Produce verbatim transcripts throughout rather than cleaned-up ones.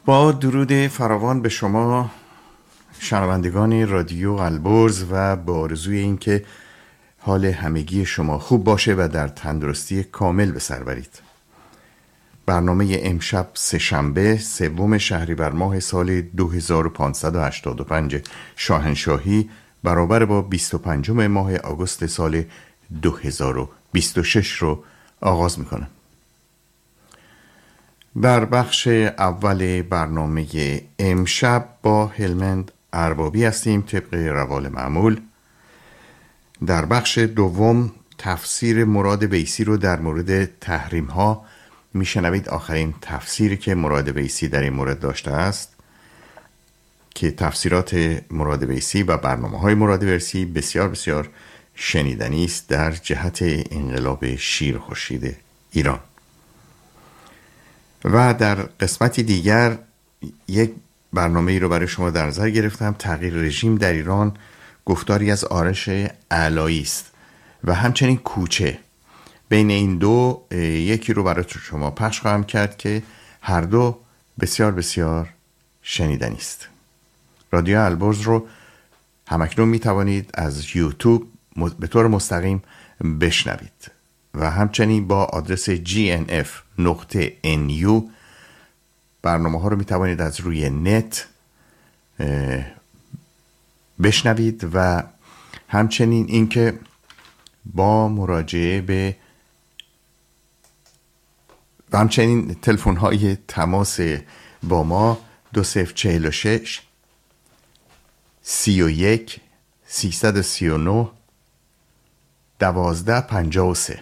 با درود فراوان به شما شنوندگان رادیو البرز و با آرزوی اینکه حال همگی شما خوب باشه و در تندرستی کامل به سر برید. برنامه امشب سه‌شنبه سوم شهریور ماه سال دو هزار و پانصد و هشتاد و پنج شاهنشاهی برابر با بیست و پنجم ماه آگوست سال دو هزار و بیست و شش رو آغاز میکنم. در بخش اول برنامه امشب با هلمند اربابی هستیم طبق روال معمول. در بخش دوم تفسیر مراد ویسی رو در مورد تحریم ها میشنوید، آخرین تفسیری که مراد ویسی در این مورد داشته است که تفسیرات مراد ویسی و برنامه های مراد ویسی بسیار بسیار شنیدنی است در جهت انقلاب شیر خورشید ایران. و در قسمتی دیگر یک برنامه ای رو برای شما در نظر گرفتم، تغییر رژیم در ایران، گفتاری از آرش علایی است و همچنین کوچه. بین این دو یکی رو برای شما پخش خواهم کرد که هر دو بسیار بسیار شنیدنی است. رادیو البرز رو همکنون می توانید از یوتیوب به طور مستقیم بشنوید و همچنین با آدرس جی ان اف نقطه ان یو برنامه ها رو می توانید از روی نت بشنوید و همچنین اینکه با مراجعه به و همچنین تلفن های تماس با ما دو صفر چهل و شش سی و یک سیصد و سی و نه دوازده پنجاه و سه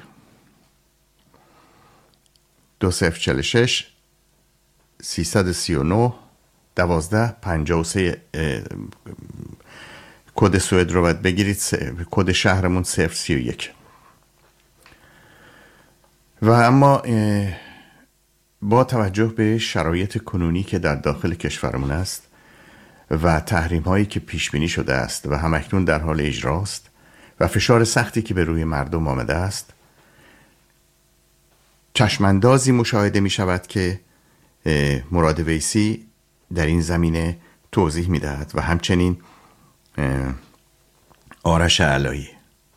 دو صفر چهل و شش سیصد و سی و نه دوازده پنجاه و سه. کد سوئد رو باید بگیرید، کد شهرمون صفر سی و یک. و اما با توجه به شرایط کنونی که در داخل کشورمون است و تحریم هایی که پیش بینی شده است و همکنون در حال اجراست و فشار سختی که به روی مردم آمده است، چشماندازی مشاهده می شود که مراد ویسی در این زمینه توضیح می دهد و همچنین آرش علایی.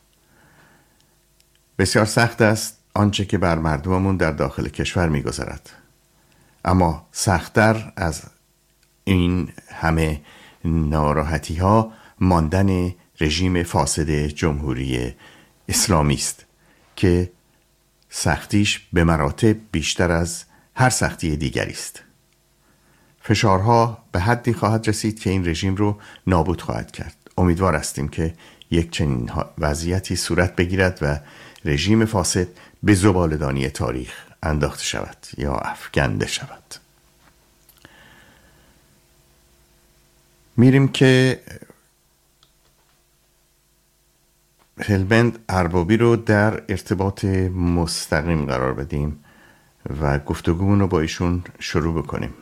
بسیار سخت است آنچه که بر مردممون در داخل کشور می گذرد، اما سخت‌تر از این همه ناراحتی ها ماندن رژیم فاسد جمهوری اسلامی است که سختیش به مراتب بیشتر از هر سختی دیگری است. فشارها به حدی خواهد رسید که این رژیم رو نابود خواهد کرد. امیدوار هستیم که یک چنین وضعیتی صورت بگیرد و رژیم فاسد به زباله‌دانی تاریخ انداخته شود یا افکنده شود. میریم که هلمند اربابی رو در ارتباط مستقیم قرار بدیم و گفتگومون رو با ایشون شروع بکنیم.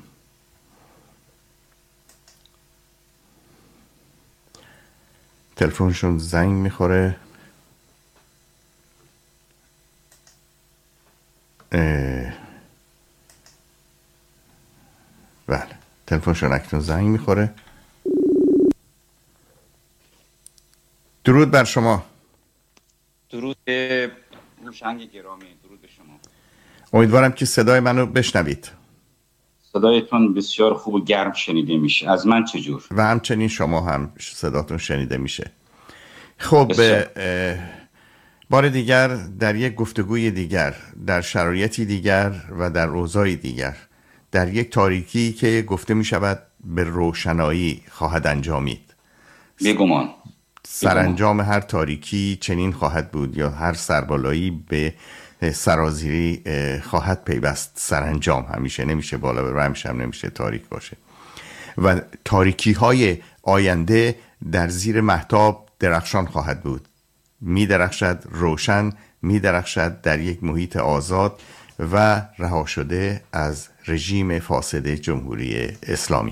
تلفنشون زنگ میخوره. بله، تلفنشون اکنون زنگ میخوره. درود بر شما. درود هوشنگ گرامی، درود به شما. امیدوارم که صدای منو بشنوید. صدایتون بسیار خوب و گرم شنیده میشه. از من چجور؟ و همچنین شما هم صداتون شنیده میشه. خب بار دیگر در یک گفتگوی دیگر، در شرایطی دیگر و در اوضاعی دیگر، در یک تاریکی که گفته میشود به روشنایی خواهد انجامید. بیگمان سرانجام هر تاریکی چنین خواهد بود یا هر سربالایی به سرازیری خواهد پیوست. سرانجام همیشه نمیشه بالا بره، همیشه هم نمیشه تاریک باشه و تاریکی های آینده در زیر مهتاب درخشان خواهد بود. می درخشد روشن، می درخشد در یک محیط آزاد و رها شده از رژیم فاسد جمهوری اسلامی.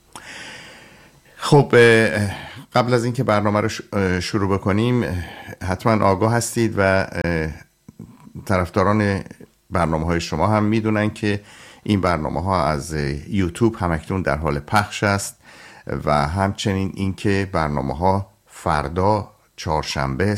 خب قبل از اینکه برنامه رو شروع بکنیم حتما آگاه هستید و طرفداران برنامه های شما هم میدونن که این برنامه ها از یوتیوب همکنون در حال پخش است و همچنین اینکه برنامه ها فردا چهارشنبه